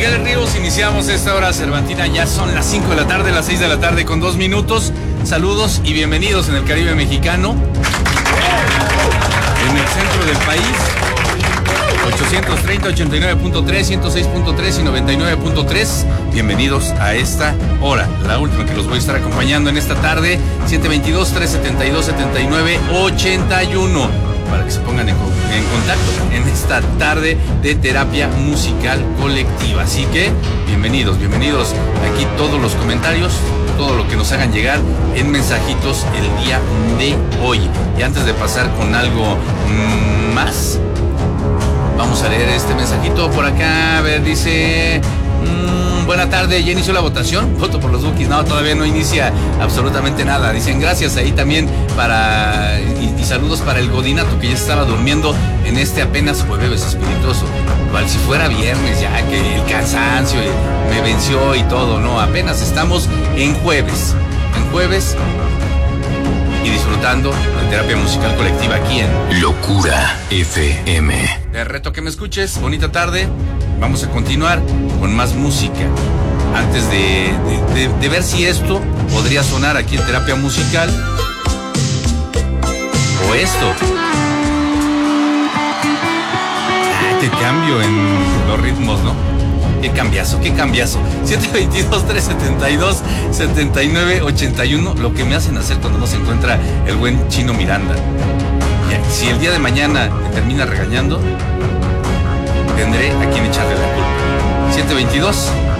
Miguel Ríos, iniciamos esta hora cervantina, ya son las 5 de la tarde, las 6 de la tarde con 2 minutos. Saludos y bienvenidos en el Caribe mexicano, en el centro del país, 830, 89.3, 106.3 y 99.3. Bienvenidos a esta hora, la última que los voy a estar acompañando en esta tarde, 722-372-7981, para que se pongan en contacto en esta tarde de terapia musical colectiva. Así que, bienvenidos aquí todos los comentarios, todo lo que nos hagan llegar en mensajitos el día de hoy. Y antes de pasar con algo más, vamos a leer este mensajito por acá. A ver, dice... buena tarde, ¿ya inició la votación? Voto por los Bukis. No, todavía no inicia absolutamente nada. Dicen gracias ahí también para... Y saludos para el Godinato, que ya estaba durmiendo en este apenas jueves espirituoso. Cual si fuera viernes ya, que el cansancio me venció y todo. No, apenas estamos en jueves. Y disfrutando de terapia musical colectiva aquí en Locura FM. Te reto que me escuches. Bonita tarde. Vamos a continuar con más música. Antes de ver si esto podría sonar aquí en terapia musical o esto. Qué cambio en los ritmos, ¿no? Qué cambiazo. 722-372-7981. Lo que me hacen hacer cuando no se encuentra el buen Chino Miranda. Y si el día de mañana me termina regañando, tendré a quien echarle la culpa.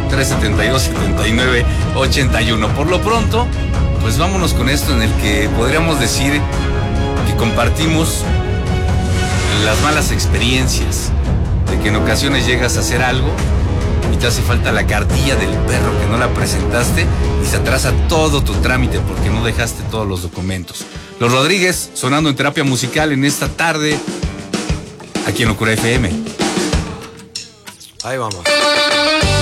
722-372-7981. Por lo pronto, pues vámonos con esto en el que podríamos decir que compartimos las malas experiencias de que en ocasiones llegas a hacer algo y te hace falta la cartilla del perro, que no la presentaste y se atrasa todo tu trámite porque no dejaste todos los documentos. Los Rodríguez sonando en terapia musical en esta tarde aquí en Locura FM. Ahí vamos.